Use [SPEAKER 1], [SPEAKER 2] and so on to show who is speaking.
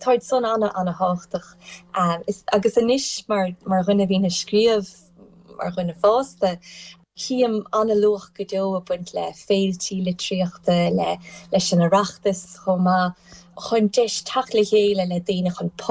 [SPEAKER 1] táid son anna háchtach agus inis mar rinne bhína scríamh mar rinne fásta Chiam anna luach go deo a buint le féiltí le tríochta le sin a reachtas chomá chun deis tacla chéile le daine chun